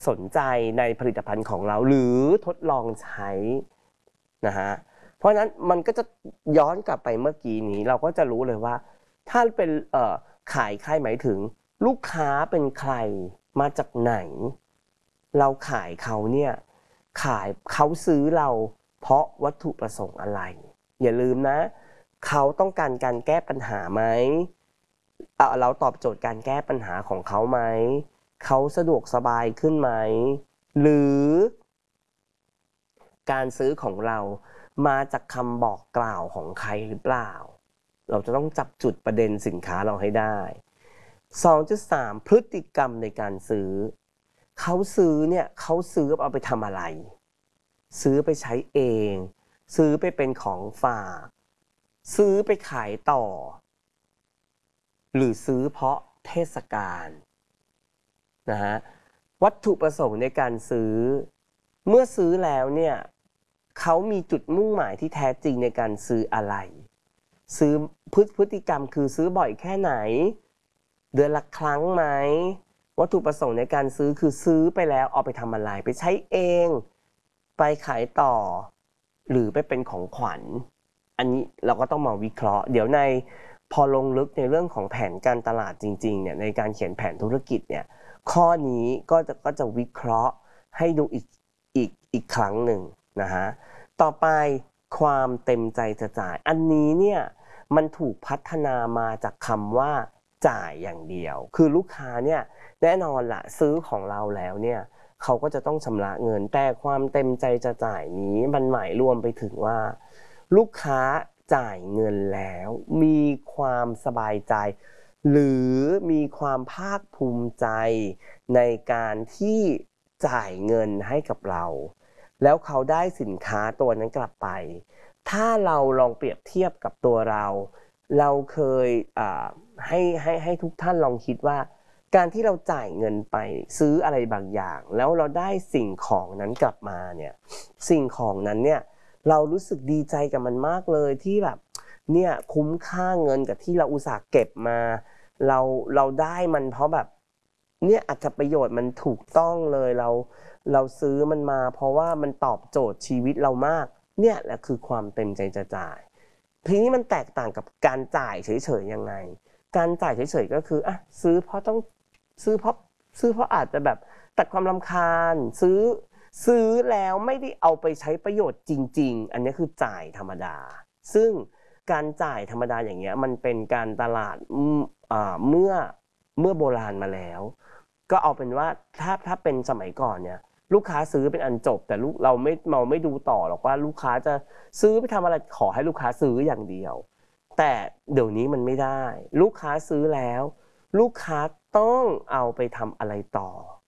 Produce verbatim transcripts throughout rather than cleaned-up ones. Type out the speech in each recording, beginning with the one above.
สนใจในผลิตภัณฑ์ของเราหรือทดลองใช้นะฮะเพราะฉะนั้นมันก็จะย้อนกลับไปเมื่อกี้นี้เราก็จะรู้เลยว่าถ้าเป็นเอ่อขายใครหมายถึงลูกค้าเป็นใครมาจากไหนเราขายเขาเนี่ยขายเขาซื้อเราเพราะวัตถุประสงค์อะไรอย่าลืมนะเขาต้องการการแก้ปัญหาไหมเราตอบโจทย์การแก้ปัญหาของเขาไหมเขาสะดวกสบายขึ้นไหมหรือการซื้อของเรามาจากคำบอกกล่าวของใครหรือเปล่าเราจะต้องจับจุดประเด็นสินค้าเราให้ได้ สองจุดสาม พฤติกรรมในการซื้อเขาซื้อเนี่ยเขาซื้อเอาไปทำอะไรซื้อไปใช้เองซื้อไปเป็นของฝากซื้อไปขายต่อหรือซื้อเพราะเทศกาลนะฮะวัตถุประสงค์ในการซื้อเมื่อซื้อแล้วเนี่ยเขามีจุดมุ่งหมายที่แท้จริงในการซื้ออะไรซื้อพฤติกรรมคือซื้อบ่อยแค่ไหนเดือนละครั้งไหมวัตถุประสงค์ในการซื้อคือซื้อไปแล้วเอาไปทำอะไรไปใช้เองไปขายต่อหรือไปเป็นของขวัญอันนี้เราก็ต้องมาวิเคราะห์เดี๋ยวในพอลงลึกในเรื่องของแผนการตลาดจริงๆเนี่ยในการเขียนแผนธุรกิจเนี่ยข้อนี้ก็จะก็จะวิเคราะห์ให้ดูอีกอีกอีกครั้งหนึ่งนะฮะต่อไปความเต็มใจจะจ่ายอันนี้เนี่ยมันถูกพัฒนามาจากคำว่าจ่ายอย่างเดียวคือลูกค้าเนี่ยแน่นอนละซื้อของเราแล้วเนี่ยเขาก็จะต้องชำระเงินแต่ความเต็มใจจะจ่ายนี้มันหมายรวมไปถึงว่าลูกค้าจ่ายเงินแล้วมีความสบายใจหรือมีความภาคภูมิใจในการที่จ่ายเงินให้กับเราแล้วเขาได้สินค้าตัวนั้นกลับไปถ้าเราลองเปรียบเทียบกับตัวเราเราเคยให้ให้ให้ทุกท่านลองคิดว่าการที่เราจ่ายเงินไปซื้ออะไรบางอย่างแล้วเราได้สิ่งของนั้นกลับมาเนี่ยสิ่งของนั้นเนี่ยเรารู้สึกดีใจกับมันมากเลยที่แบบเนี่ยคุ้มค่าเงินกับที่เราอุตส่าห์เก็บมาเราเราได้มันเพราะแบบเนี่ยอรรถประโยชน์มันถูกต้องเลยเราเราซื้อมันมาเพราะว่ามันตอบโจทย์ชีวิตเรามากเนี่ยแหละคือความเต็มใจจะจ่ายทีนี้มันแตกต่างกับการจ่ายเฉยๆยังไงการจ่ายเฉยๆก็คืออ่ะซื้อเพราะต้องซื้อเพราะซื้อเพราะอาจจะแบบตัดความรำคาญซื้อซื้อแล้วไม่ได้เอาไปใช้ประโยชน์จริงๆอันนี้คือจ่ายธรรมดาซึ่งการจ่ายธรรมดาอย่างเงี้ยมันเป็นการตลาดอ่าเมื่อเมื่อโบราณมาแล้วก็เอาเป็นว่าถ้าถ้าเป็นสมัยก่อนเนี่ยลูกค้าซื้อเป็นอันจบแต่ลูกเราไม่เราไม่ดูต่อหรอกว่าลูกค้าจะซื้อไปทำอะไรขอให้ลูกค้าซื้ออย่างเดียวแต่เดี๋ยวนี้มันไม่ได้ลูกค้าซื้อแล้วลูกค้าต้องเอาไปทำอะไรต่อ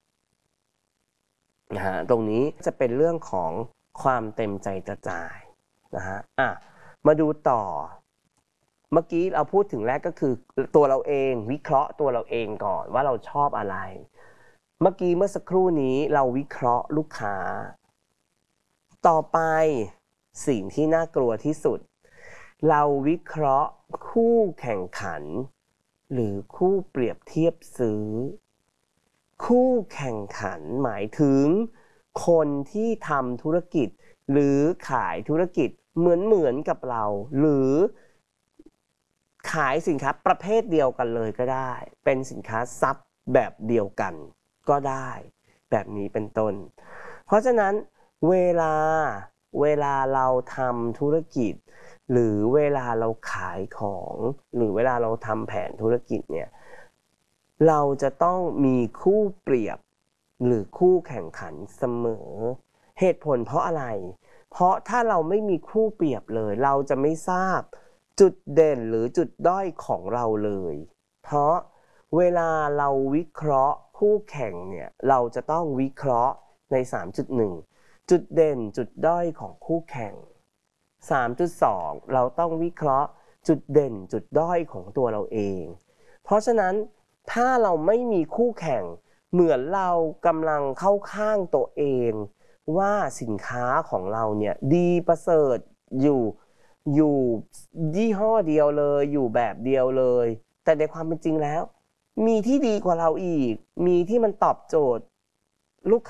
นะฮะตรงนี้จะเป็นเรื่องของความเต็มใจจะจ่ายนะฮะอ่ะมาดูต่อเมื่อกี้เราพูดถึงแรกก็คือตัวเราเองวิเคราะห์ตัวเราเองก่อนว่าเราชอบอะไรเมื่อกี้เมื่อสักครู่นี้เราวิเคราะห์ลูกค้าต่อไปสิ่งที่น่ากลัวที่สุดเราวิเคราะห์คู่แข่งขันหรือคู่เปรียบเทียบซื้อคู่แข่งขันหมายถึงคนที่ทำธุรกิจหรือขายธุรกิจเหมือนเหมือนกับเราหรือขายสินค้าประเภทเดียวกันเลยก็ได้เป็นสินค้าซับแบบเดียวกันก็ได้แบบนี้เป็นต้นเพราะฉะนั้นเวลาเวลาเราทำธุรกิจหรือเวลาเราขายของหรือเวลาเราทำแผนธุรกิจเนี่ยเราจะต้องมีคู่เปรียบหรือคู่แข่งขันเสมอเหตุผลเพราะอะไรเพราะถ้าเราไม่มีคู่เปรียบเลยเราจะไม่ทราบจุดเด่นหรือจุดด้อยของเราเลยเพราะเวลาเราวิเคราะห์คู่แข่งเนี่ยเราจะต้องวิเคราะห์ใน สามจุดหนึ่ง จุดเด่นจุดด้อยของคู่แข่ง สามจุดสอง เราต้องวิเคราะห์จุดเด่นจุดด้อยของตัวเราเองเพราะฉะนั้นถ้าเราไม่มีคู่แข่งเหมือนเรากำลังเข้าข้างตัวเองว่าสินค้าของเราเนี่ยดีประเสริฐอยู่อยู่ยี่ห้อเดียวเลยอยู่แบบเดียวเลยแต่ในความเป็นจริงแล้วมีที่ดีกว่าเราอีกมีที่มันตอบโจทย์ลูก